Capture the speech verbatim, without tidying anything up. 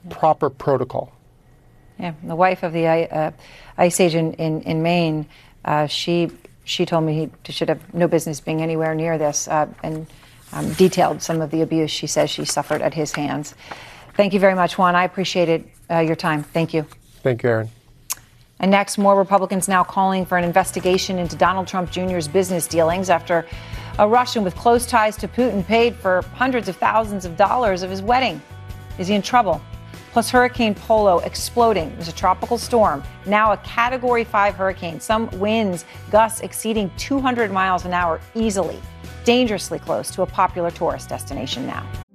proper protocol. Yeah, the wife of the uh, ice agent in, in Maine, uh, she she told me he should have no business being anywhere near this, uh, and um, detailed some of the abuse she says she suffered at his hands. Thank you very much, Juan. I appreciated uh, your time. Thank you. Thank you, Aaron. And next, more Republicans now calling for an investigation into Donald Trump Junior's business dealings after a Russian with close ties to Putin paid for hundreds of thousands of dollars of his wedding. Is he in trouble? Plus, Hurricane Polo exploding. It was a tropical storm, now a Category five hurricane. Some winds, gusts exceeding two hundred miles an hour easily, dangerously close to a popular tourist destination now.